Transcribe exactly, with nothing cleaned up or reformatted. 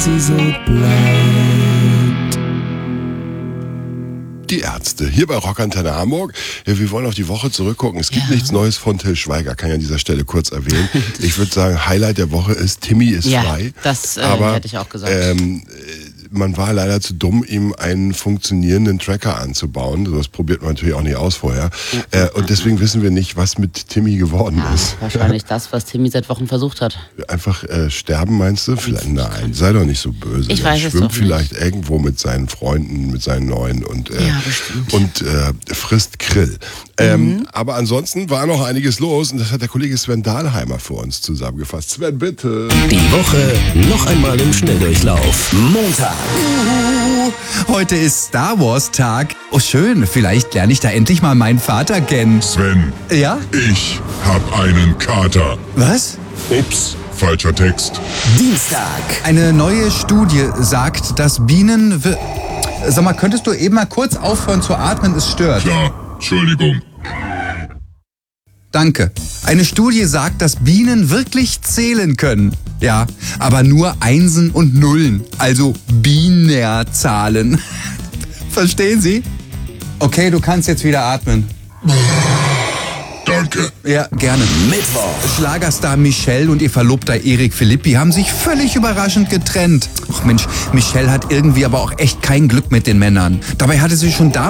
sie so bleibt. Die Ärzte, hier bei Rockantenne Hamburg. Ja, wir wollen auf die Woche zurückgucken. Es gibt ja. nichts Neues von Till Schweiger, kann ich an dieser Stelle kurz erwähnen. Ich würde sagen, Highlight der Woche ist, Timmy ist ja, frei. das äh, aber, hätte ich auch gesagt. Ähm, man war leider zu dumm, ihm einen funktionierenden Tracker anzubauen. Das probiert man natürlich auch nicht aus vorher. Mhm. Äh, und deswegen wissen wir nicht, was mit Timmy geworden ja, ist. Wahrscheinlich das, was Timmy seit Wochen versucht hat. Einfach äh, sterben, meinst du? Vielleicht, nein, sei doch nicht so böse. Ich Er weiß es schwimmt doch vielleicht nicht. irgendwo mit seinen Freunden, mit seinen Neuen und, äh, ja, bestimmt. und äh, frisst Grill. Ähm, mhm. Aber ansonsten war noch einiges los und das hat der Kollege Sven Dahlheimer für uns zusammengefasst. Sven, bitte. Die Woche noch einmal im Schnelldurchlauf. Montag. Heute ist Star Wars Tag. Oh schön, vielleicht lerne ich da endlich mal meinen Vater kennen. Sven, Ja? ich hab einen Kater. Was? Ups, falscher Text. Dienstag. Eine neue Studie sagt, dass Bienen... wir- Sag mal, könntest du eben mal kurz aufhören zu atmen? Es stört. Klar, Entschuldigung. Danke. Eine Studie sagt, dass Bienen wirklich zählen können. Ja, aber nur Einsen und Nullen, also Binärzahlen. Verstehen Sie? Okay, du kannst jetzt wieder atmen. Danke. Ja, gerne. Mittwoch. Schlagerstar Michelle und ihr Verlobter Erik Philippi haben sich völlig überraschend getrennt. Ach Mensch, Michelle hat irgendwie aber auch echt kein Glück mit den Männern. Dabei hatte sie schon damals